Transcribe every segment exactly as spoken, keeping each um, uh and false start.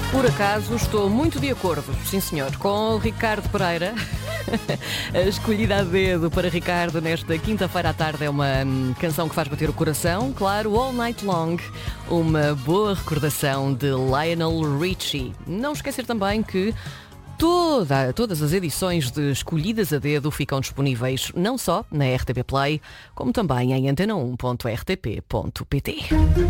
Por acaso estou muito de acordo, sim senhor, com o Ricardo Pereira. A escolhida a dedo para Ricardo nesta quinta-feira à tarde é uma hum, canção que faz bater o coração, claro, All Night Long, uma boa recordação de Lionel Richie. Não esquecer também que Toda, todas as edições de Escolhidas a Dedo ficam disponíveis não só na R T P Play, como também em antena um ponto r t p ponto p t.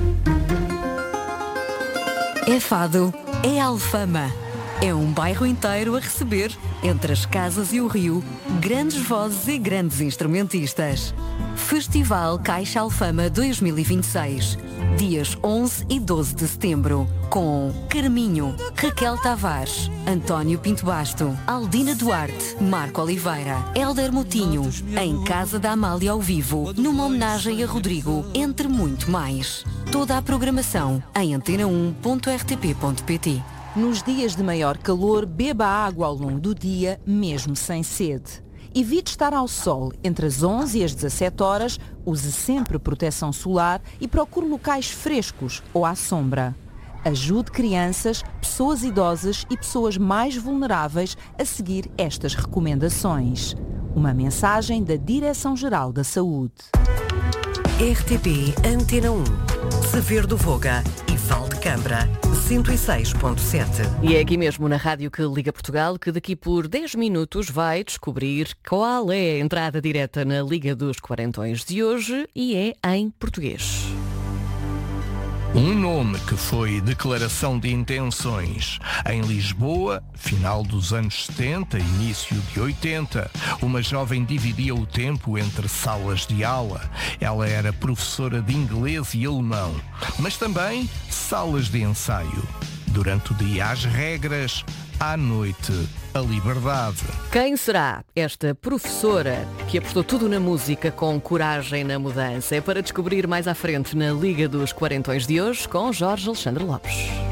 É Fado, é Alfama. É um bairro inteiro a receber, entre as casas e o rio, grandes vozes e grandes instrumentistas. Festival Caixa Alfama dois mil e vinte e seis. Dias onze e doze de setembro. Com Carminho, Raquel Tavares, António Pinto Basto, Aldina Duarte, Marco Oliveira, Hélder Moutinho, em Casa da Amália ao vivo, numa homenagem a Rodrigo, entre muito mais. Toda a programação em antena um ponto r t p ponto p t. Nos dias de maior calor, beba água ao longo do dia, mesmo sem sede. Evite estar ao sol entre as onze e as dezassete horas, use sempre proteção solar e procure locais frescos ou à sombra. Ajude crianças, pessoas idosas e pessoas mais vulneráveis a seguir estas recomendações. Uma mensagem da Direção-Geral da Saúde. R T P Antena um. Saber do Voga e Val de Cambra, cento e seis ponto sete. E é aqui mesmo na rádio que liga Portugal que daqui por dez minutos vai descobrir qual é a entrada direta na Liga dos Quarentões de hoje e é em português. Um nome que foi declaração de intenções. Em Lisboa, final dos anos setenta, início de oitenta, uma jovem dividia o tempo entre salas de aula. Ela era professora de inglês e alemão, mas também salas de ensaio. Durante o dia as regras, à noite a liberdade. Quem será esta professora que apostou tudo na música com coragem na mudança? É para descobrir mais à frente na Liga dos Quarentões de hoje com Jorge Alexandre Lopes.